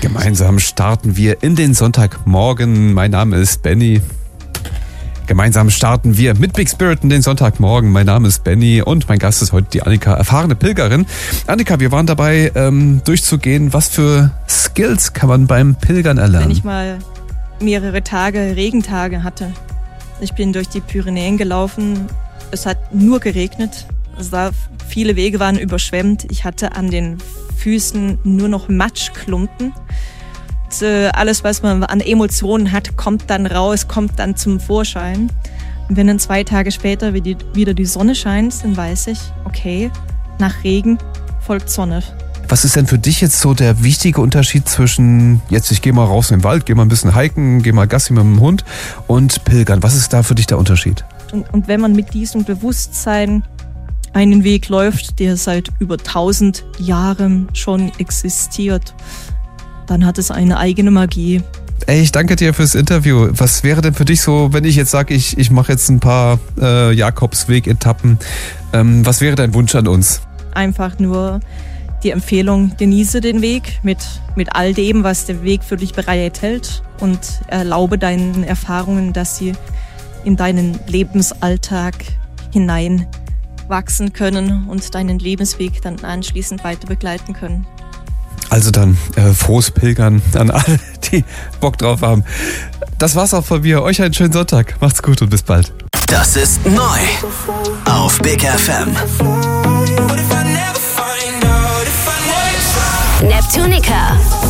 Gemeinsam starten wir in den Sonntagmorgen. Mein Name ist Benny. Gemeinsam starten wir mit Big Spirit in den Sonntagmorgen. Mein Name ist Benny und mein Gast ist heute die Annika, erfahrene Pilgerin. Annika, wir waren dabei, durchzugehen, was für Skills kann man beim Pilgern erlernen? Wenn ich mal mehrere Tage, Regentage hatte. Ich bin durch die Pyrenäen gelaufen. Es hat nur geregnet. Viele Wege waren überschwemmt. Ich hatte an den Füßen nur noch Matschklumpen. Und, alles, was man an Emotionen hat, kommt dann raus, kommt dann zum Vorschein. Und wenn dann 2 Tage später wieder die Sonne scheint, dann weiß ich, okay, nach Regen folgt Sonne. Was ist denn für dich jetzt so der wichtige Unterschied zwischen, jetzt ich gehe mal raus in den Wald, gehe mal ein bisschen hiken, gehe mal Gassi mit dem Hund und Pilgern? Was ist da für dich der Unterschied? Und wenn man mit diesem Bewusstsein einen Weg läuft, der seit über 1000 Jahren schon existiert, dann hat es eine eigene Magie. Ey, ich danke dir fürs Interview. Was wäre denn für dich so, wenn ich jetzt sage, ich mache jetzt ein paar Jakobsweg-Etappen, was wäre dein Wunsch an uns? Einfach nur die Empfehlung, genieße den Weg mit all dem, was der Weg für dich bereithält und erlaube deinen Erfahrungen, dass sie in deinen Lebensalltag hinein wachsen können und deinen Lebensweg dann anschließend weiter begleiten können. Also dann frohes Pilgern an alle, die Bock drauf haben. Das war's auch von mir. Euch einen schönen Sonntag. Macht's gut und bis bald. Das ist neu auf Big FM. Neptunica.